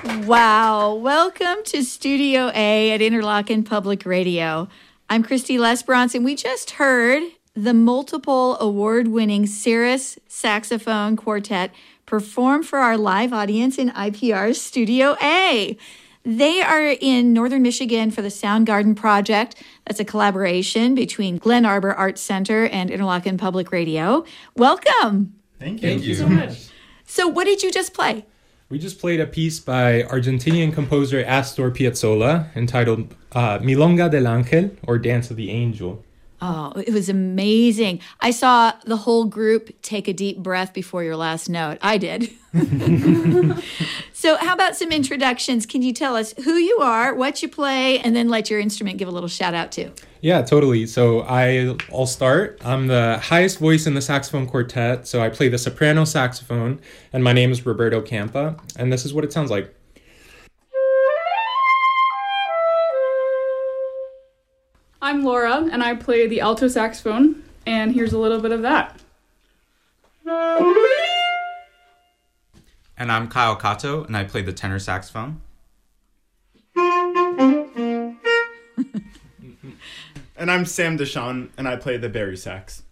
Wow. Welcome to Studio A at Interlochen Public Radio. I'm Christy Lesbronce, and we just heard the multiple award-winning Cirrus Saxophone Quartet perform for our live audience in IPR's Studio A. They are in Northern Michigan for the Soundgarden Project. That's a collaboration between Glen Arbor Arts Center and Interlochen Public Radio. Welcome. Thank you. Thank you so much. So what did you just play? We just played a piece by Argentinian composer Astor Piazzolla entitled Milonga del Ángel, or Dance of the Angel. Oh, it was amazing. I saw the whole group take a deep breath before your last note. I did. So how about some introductions? Can you tell us who you are, what you play, and then let your instrument give a little shout out too? Yeah, totally. So I'll start. I'm the highest voice in the saxophone quartet, so I play the soprano saxophone, and my name is Roberto Campa, and this is what it sounds like. I'm Laura, and I play the alto saxophone, and here's a little bit of that. And I'm Kyle Kato, and I play the tenor saxophone. And I'm Sam Deshawn, and I play the bari sax.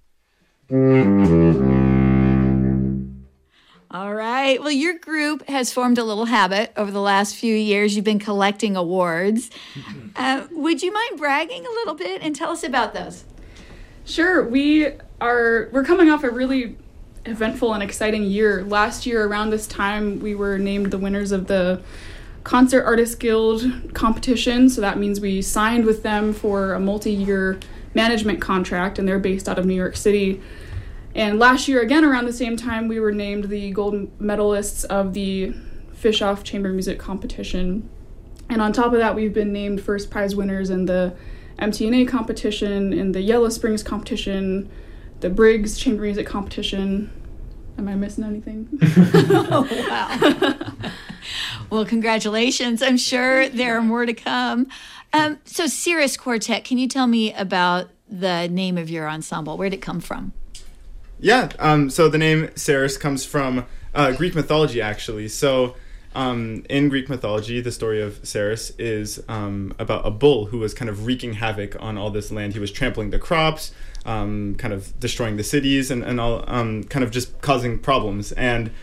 All right. Well, your group has formed a little habit over the last few years. You've been collecting awards. Would you mind bragging a little bit and tell us about those? Sure, we're coming off a really eventful and exciting year. Last year, around this time, we were named the winners of the Concert Artists Guild competition. So that means we signed with them for a multi-year management contract, and they're based out of New York City. And last year, again, around the same time, we were named the gold medalists of the Fischoff Chamber Music Competition. And on top of that, we've been named first prize winners in the MTNA competition, in the Yellow Springs competition, the Briggs Chamber Music competition. Am I missing anything? Oh, wow. Well, congratulations. I'm sure there are more to come. So Cirrus Quartet, can you tell me about the name of your ensemble? Where did it come from? Yeah, so the name Cirrus comes from Greek mythology, actually. So in Greek mythology, the story of Cirrus is about a bull who was kind of wreaking havoc on all this land. He was trampling the crops, kind of destroying the cities, and all, kind of just causing problems. And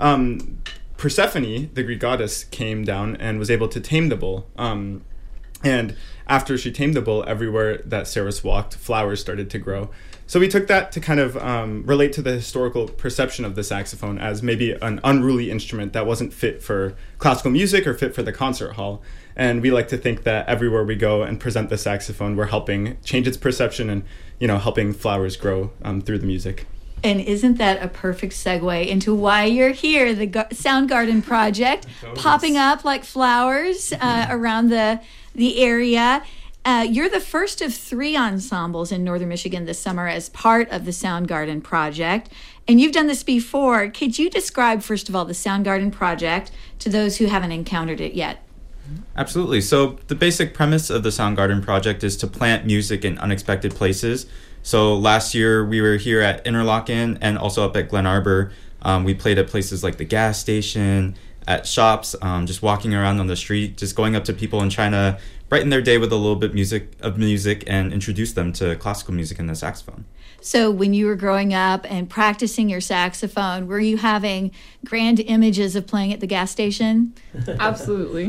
Persephone, the Greek goddess, came down and was able to tame the bull. And after she tamed the bull, everywhere that Cirrus walked, flowers started to grow. So we took that to kind of relate to the historical perception of the saxophone as maybe an unruly instrument that wasn't fit for classical music or fit for the concert hall. And we like to think that everywhere we go and present the saxophone, we're helping change its perception and, helping flowers grow through the music. And isn't that a perfect segue into why you're here, the Soundgarden Project, popping up like flowers around the area. You're the first of 3 ensembles in Northern Michigan this summer as part of the Soundgarden Project. And you've done this before. Could you describe, first of all, the Soundgarden Project to those who haven't encountered it yet? Absolutely. So the basic premise of the Soundgarden Project is to plant music in unexpected places. So last year we were here at Interlochen and also up at Glen Arbor. We played at places like the gas station, at shops, just walking around on the street, just going up to people and trying to brighten their day with a little bit of music and introduce them to classical music and the saxophone. So when you were growing up and practicing your saxophone, were you having grand images of playing at the gas station? Absolutely.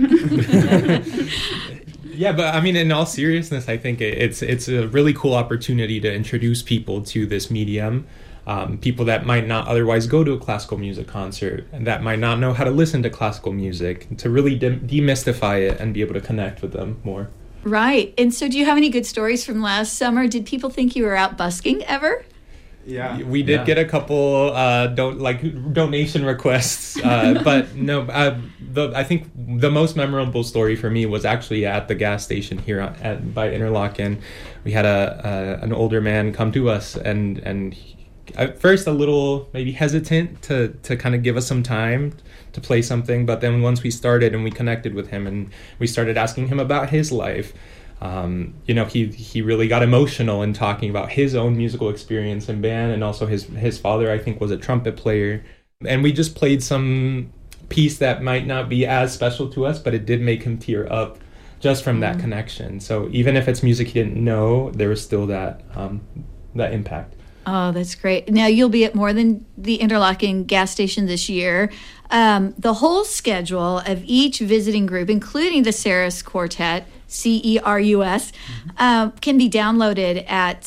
Yeah, but I mean, in all seriousness, I think it's a really cool opportunity to introduce people to this medium. People that might not otherwise go to a classical music concert and that might not know how to listen to classical music, to really demystify it and be able to connect with them more. Right. And so do you have any good stories from last summer? Did people think you were out busking ever? Yeah. We did get a couple donation requests, but no, I think the most memorable story for me was actually at the gas station here by Interlochen. We had an older man come to us and at first a little maybe hesitant to kind of give us some time to play something, but then once we started and we connected with him and we started asking him about his life, he really got emotional in talking about his own musical experience in band, and also his father, I think, was a trumpet player, and we just played some piece that might not be as special to us, but it did make him tear up just from that connection. So even if it's music he didn't know, there was still that impact. Oh, that's great. Now, you'll be at more than the Interlochen gas station this year. The whole schedule of each visiting group, including the Cerus Quartet, CERUS, can be downloaded at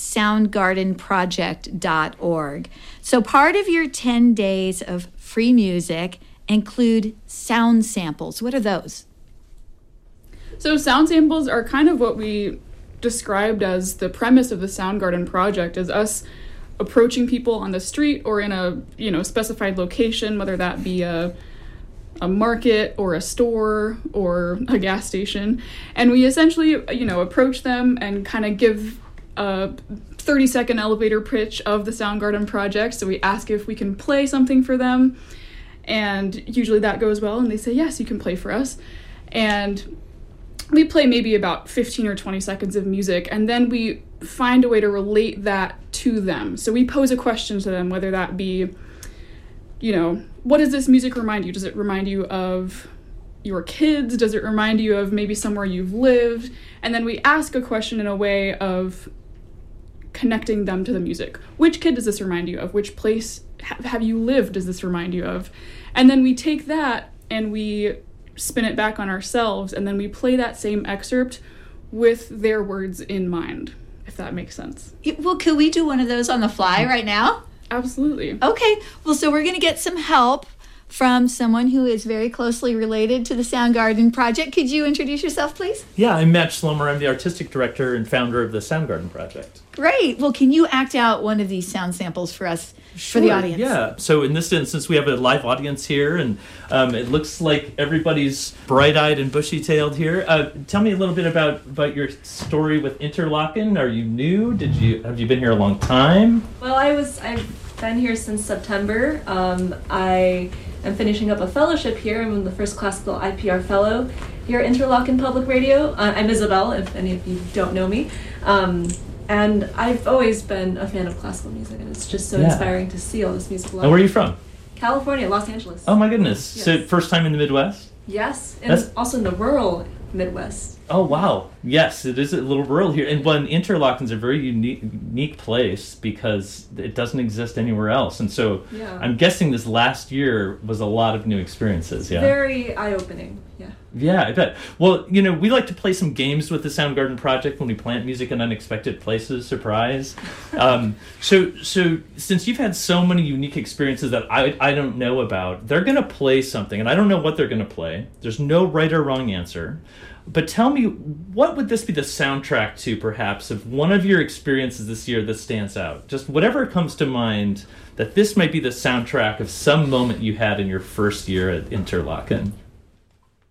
soundgardenproject.org. So part of your 10 days of free music include sound samples. What are those? So sound samples are kind of what we described as the premise of the Soundgarden project, is us approaching people on the street or in a specified location, whether that be a market or a store or a gas station, and we essentially approach them and kind of give a 30-second elevator pitch of the Soundgarden project. So we ask if we can play something for them, and usually that goes well and they say yes, you can play for us, and we play maybe about 15 or 20 seconds of music, and then we find a way to relate that to them. So we pose a question to them, whether that be, what does this music remind you? Does it remind you of your kids? Does it remind you of maybe somewhere you've lived? And then we ask a question in a way of connecting them to the music. Which kid does this remind you of? Which place have you lived does this remind you of? And then we take that and we spin it back on ourselves, and then we play that same excerpt with their words in mind, if that makes sense. Well, could we do one of those on the fly right now? Absolutely. Okay. Well, so we're going to get some help from someone who is very closely related to the Soundgarden project. Could you introduce yourself, please? Yeah, I'm Matt Schlomer. I'm the artistic director and founder of the Soundgarden project. Great. Well, can you act out one of these sound samples for us, for the audience? Yeah. So in this instance, we have a live audience here, and it looks like everybody's bright-eyed and bushy-tailed here. Tell me a little bit about your story with Interlochen. Are you new? Have you been here a long time? Well, I've been here since September. I am finishing up a fellowship here. I'm the first classical IPR fellow here at Interlochen Public Radio. I'm Isabel, if any of you don't know me. And I've always been a fan of classical music, and it's just so inspiring to see all this music live. And where are you from? California, Los Angeles. Oh my goodness. Yes. So first time in the Midwest? Yes, and also in the rural Midwest. Oh wow. Yes, it is a little rural here. And Interlochen's a very unique place because it doesn't exist anywhere else. And so I'm guessing this last year was a lot of new experiences, yeah? Very eye-opening, yeah. Yeah, I bet. Well, we like to play some games with the Soundgarden project when we plant music in unexpected places, surprise. So since you've had so many unique experiences that I don't know about, they're going to play something, and I don't know what they're going to play. There's no right or wrong answer. But tell me, what would this be the soundtrack to, perhaps, of one of your experiences this year that stands out? Just whatever comes to mind, that this might be the soundtrack of some moment you had in your first year at Interlochen.